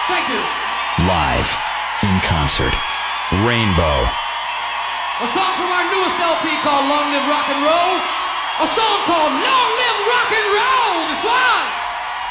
Thank you. Live, in concert, Rainbow. A song from our newest LP called Long Live Rock and Roll. A song called Long Live Rock and Roll. That's why.